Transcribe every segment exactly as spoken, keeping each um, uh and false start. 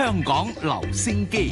香港留聲機。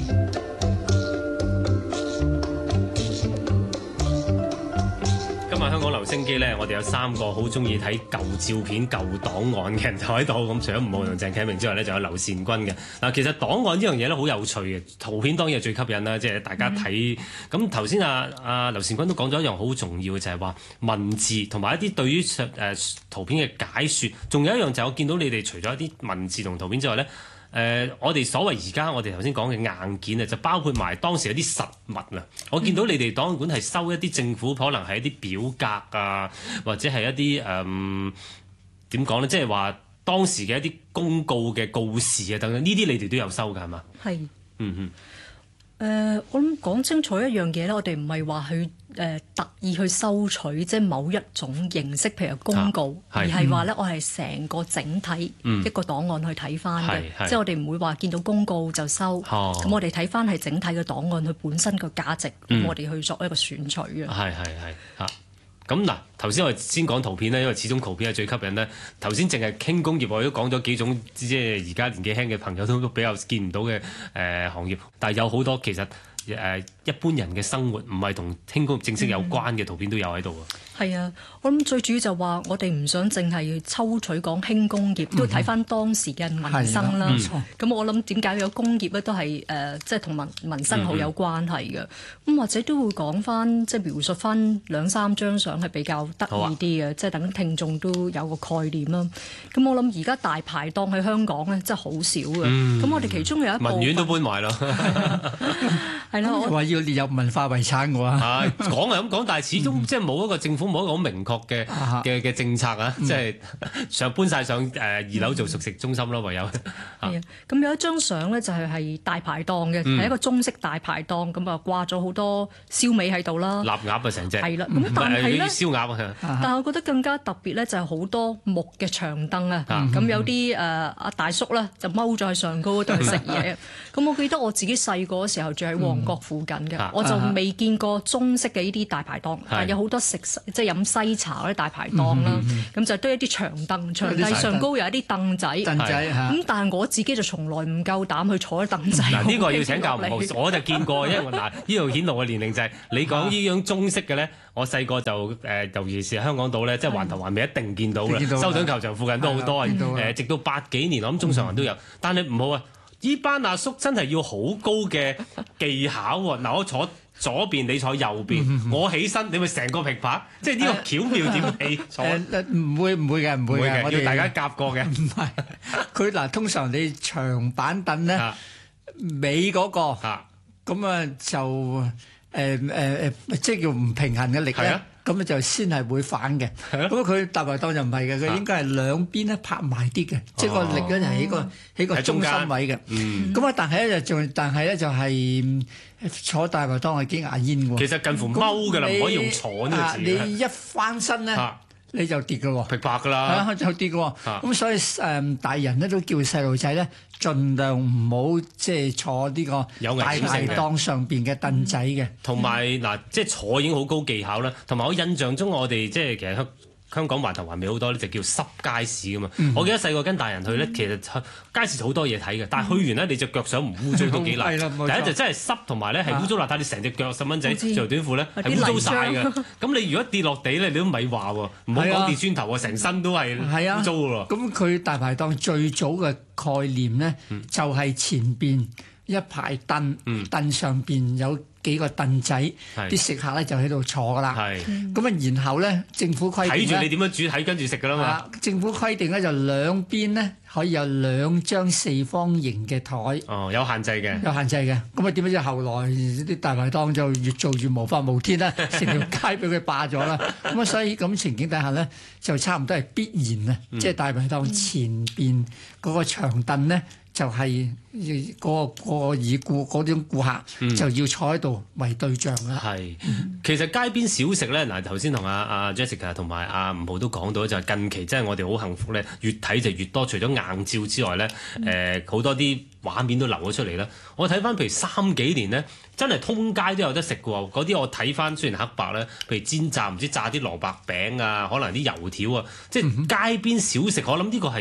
今日香港留聲機咧，我哋有三個好中意睇舊照片、舊檔案嘅人就喺度。咁除咗吳浩同鄭啟明之外咧，仲有劉善君嘅。嗱，其實檔案呢樣嘢咧好有趣嘅，圖片當然係最吸引啦，即係大家睇。咁頭先阿阿劉善君都講咗一樣好重要嘅，就係話文字同埋一啲對於誒、呃、圖片嘅解説。仲有一樣就係我見到你哋除咗一啲文字同圖片之外咧。誒、呃，我哋所謂而家我哋頭先講嘅硬件啊，就包括埋當時有啲實物啊。我見到你哋檔案館係收一啲政府可能係一啲表格啊，或者係一啲誒點講咧，即係話當時嘅一啲公告嘅告示啊等等，呢啲你哋都有收㗎係嘛？係，嗯嗯。 誒、呃，我諗講清楚一樣嘢咧，我哋唔係話去誒、呃、特意去收取即係某一種形式，譬如公告，啊、而係話咧，我係成個整體一個檔案去睇翻嘅，嗯、即係我哋唔會話見到公告就收，咁、哦、我哋睇翻係整體嘅檔案，佢本身個價值，咁、嗯、我哋去作一個選取嘅。係係係嚇。咁嗱，頭先我哋先講圖片咧，因為始終圖片係最吸引咧。頭先淨係傾工業，我都講咗幾種，即係而家年紀輕嘅朋友都比較見唔到嘅誒、呃、行業，但係有好多其實誒、呃、一般人嘅生活唔係同輕工業正式有關嘅圖片都有喺度啊。係啊，我諗最主要就話我哋唔想淨係抽取講輕工業，嗯、都睇翻當時嘅民生啦。咁、嗯、我諗點解有工業咧，都係誒即係同民民生好有關係嘅。咁、嗯、或者都會講翻即係描述翻兩三張相係比較得意啲嘅，即係、啊、等聽眾都有個概念啦。咁我諗而家大排檔喺香港咧真係好少嘅。咁、嗯、我哋其中有一部分文苑都搬埋咯。係啦，我話要列入文化遺產嘅話，講係咁講，但係始終、嗯、即係冇一個政府冇一個好明確嘅嘅嘅政策啊，嗯、即係上搬晒上誒二樓做熟食中心咯，唯有。係啊，咁有一張相咧就係係大排檔嘅，係、嗯、一個中式大排檔，咁啊掛咗好多燒味喺度啦，臘鴨啊成隻。係啦，咁但係咧燒鴨啊，但係我覺得更加特別咧就係好多木嘅長凳啊，咁、嗯、有啲誒阿大叔咧就踎咗喺上高度食嘢。咁我記得我自己細個嗰時候住喺旺角附近嘅，嗯、我就未見過中式嘅呢啲大排檔，嗯、但係有好多食即係飲西茶嗰啲大排檔啦，咁、嗯嗯、就都一啲長凳，長凳上高有一啲凳仔，凳仔咁但係我自己就從來唔夠膽去坐喺凳仔。嗱呢、呢個要請教吳浩，我就見過，因為嗱呢度顯露嘅年齡就係、是、你講呢樣中式嘅咧，我細個就誒、呃，尤其是香港島咧，即係環頭環尾一定見到嘅，修頓球場附近都好多，誒、呃、直到八幾年我諗中上環都有，嗯、但係唔好啊！呢班阿叔真係要好高嘅技巧喎！嗱，我坐左邊，你坐右邊，嗯、我起身，你咪成個平排，即係呢個巧妙點起坐？唔會唔會嘅，唔會嘅，我哋要大家夾過嘅。唔係，佢嗱通常你長板凳咧，尾嗰個咁啊就誒誒誒，即係叫唔平衡嘅力咧。咁就先係會反嘅，咁佢大排檔就唔係嘅，佢應該係兩邊咧拍埋啲嘅，即係個力咧就喺個喺個中心位嘅。咁啊，但係咧就仲，但係咧就係坐大排檔係幾牙煙喎。其實近乎踎㗎啦，唔可以用坐呢個字。你一翻身咧，你就跌㗎喎，劈拍㗎啦，就跌㗎喎。咁所以誒大人咧都叫細路仔咧，盡量唔好即係坐呢個大排檔上邊嘅凳仔嘅。同埋嗱，即係坐已經好高技巧啦。同埋我印象中，我哋即係其實香香港環頭環尾好多咧，就叫濕街市㗎嘛。嗯、我記得細個跟大人去咧，其實街市好多嘢睇嘅，但係去完咧，你隻腳想唔污糟都幾難。第一就真係濕，同埋咧係污糟邋遢，你成隻腳細蚊仔著短褲咧係污糟晒嘅。咁你如果跌落地咧，你都咪話喎，唔好講跌磚頭喎，成身都係污糟㗎喎。咁佢大排檔最早嘅概念咧，嗯、就係前邊一排凳，凳、嗯、上邊有幾個凳仔，啲是食客咧就喺度坐噶啦。咁啊是，然後咧政府規定睇住你點樣煮，睇跟住食噶啦嘛。政府規定咧就兩邊咧可以有兩張四方形嘅台。哦，有限制嘅。有限制嘅。咁啊點解知後來啲大排檔就越做越無法無天啦，成條街俾佢霸咗啦。咁啊，所以咁情景底下咧，就差唔多係必然啊，即係、嗯、大排檔前邊嗰個長凳咧。就係嗰個嗰個已故嗰種顧客就要坐喺度為對象啦。係、嗯，其實街邊小食咧，嗱頭先同阿阿 Jessica 同埋阿吳浩都講到，就係近期真係我哋好幸福咧，越睇就越多。除咗硬照之外咧，誒好、嗯、多啲畫面都流咗出嚟啦。我睇翻譬如三幾年咧，真係通街都有得食嘅喎。嗰啲我睇翻雖然黑白咧，譬如煎炸唔知炸啲蘿蔔餅啊，可能啲油條啊，即係街邊小食。我諗呢個係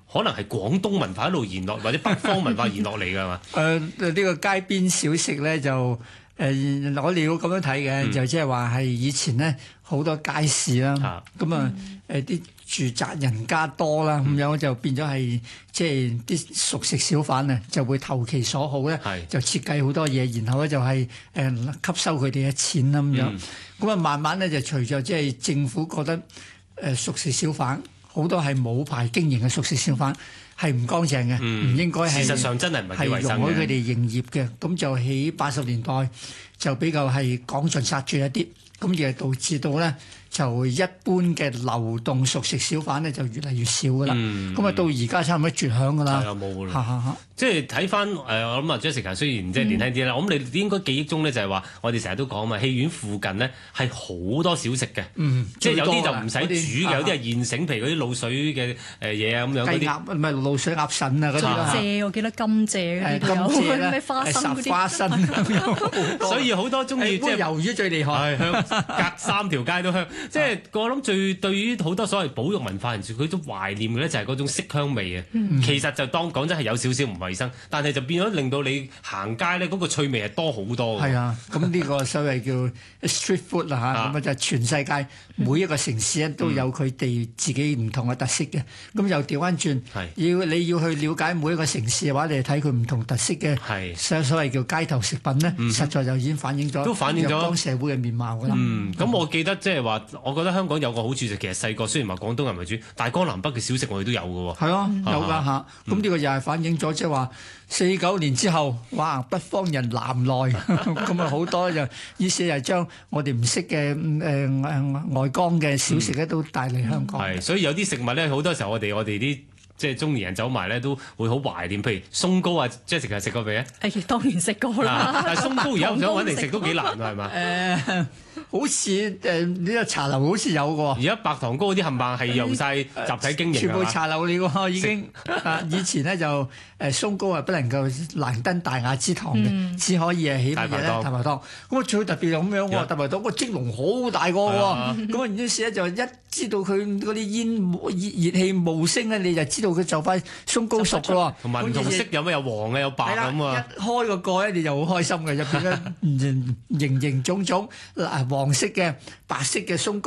可能係廣東文化一路延落，或者北方文化延落嚟㗎嘛？ 誒呢、呃呢個街邊小食咧就誒、呃，我哋要咁樣睇嘅，嗯、就即係話係以前咧好多街市啦，咁啊誒啲住宅人家多啦，咁、嗯、樣就變咗係即係啲熟食小販啊，就會投其所好咧，是就設計好多嘢，然後咧就係、是、誒、呃、吸收佢哋嘅錢啦咁樣。咁啊、嗯、慢慢咧就隨着即係政府覺得誒、呃、熟食小販好多係冇牌經營嘅熟食小販。係唔乾淨嘅，唔、嗯、應該係。 事實上真係唔係幾衞生嘅。係容許佢哋營業嘅，咁就喺八十年代就比較係趕盡殺絕一啲，咁亦係導致到咧就一般嘅流動熟食小販咧就越嚟越少噶啦。咁啊、嗯、到而家差唔多絕響噶啦。係啊，冇㗎啦。 即係睇翻誒，我諗啊 Jessica 雖然即係年輕啲啦，我諗、嗯、你應該記憶中咧就係話，我哋成日都講嘛，戲院附近咧係好多小食嘅，嗯、即係有啲就唔使煮嘅，有啲係現成，譬如嗰啲滷水嘅誒嘢啊咁樣。雞鴨唔係滷水鴨腎啊嗰啲。 蔗我記得甘蔗嗰啲有，咩花生嗰啲。 花生所以好多中意即係魷魚最厲害，香隔三條街都香。即係我諗最對於好多所謂保育文化人士，佢都懷念嘅咧就係嗰種色香味啊。嗯、其實就當講真係有少少唔衞生，但係就變咗令到你行街咧嗰個趣味係多好多。係啊， 咁呢個所謂叫 street food 啦嚇，咁啊就全世界每一個城市咧都有佢哋自己唔同嘅特色嘅。咁、嗯、又調翻轉，要你要去了解每一個城市嘅話，你係睇佢唔同特色嘅所所謂叫街頭食品咧，嗯、實在就已經反映咗都反映咗當社會嘅面貌㗎啦。 嗯，咁、嗯、我記得即係話，我覺得香港有個好處就其實細個雖然話廣東人為主，但係江南北嘅小食我哋都有㗎喎。係啊，有㗎嚇。咁呢個又係反映咗即係話四九年之後，哇！北方人南來，咁啊好多就意思係將我哋唔識嘅誒誒外江嘅小食咧都帶嚟香港。 係、嗯，所以有啲食物咧，好多時候我哋我哋啲即係中年人走埋咧，都會好懷念。譬如鬆糕啊，Jessica食過未啊？ 誒，當然食過啦。 但係鬆糕而家唔想揾嚟食都幾難啊，係嘛？ 誒。好似誒呢個茶樓好似有嘅喎， 而家白糖糕嗰啲冚唪唥係由晒集體經營， 全部茶樓嚟喎已經。啊，以前咧就誒鬆糕係不能夠難登大雅之堂嘅，只可以係起乜嘢咧？大排檔。咁啊最特別就咁樣喎，大排檔個蒸籠好大個喎，咁啊於是咧就一知道佢嗰啲煙熱熱氣冒升咧，你就知道佢就快鬆糕熟嘅喎。 同埋唔同色有咩有黃嘅有白咁啊！ 一開個蓋咧，你就好開心嘅，入邊咧形形種種嗱。黃色嘅、白色嘅鬆糕。